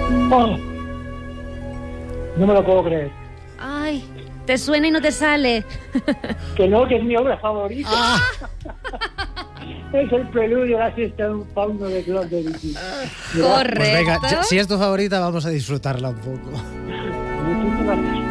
Oh, no me lo puedo creer. Ay, te suena y no te sale. Que no, que es mi obra favorita. Es el preludio a la siesta de un fauno de Claude Debussy. Correcto. Pues venga, si es tu favorita, vamos a disfrutarla un poco. Muchísimas gracias.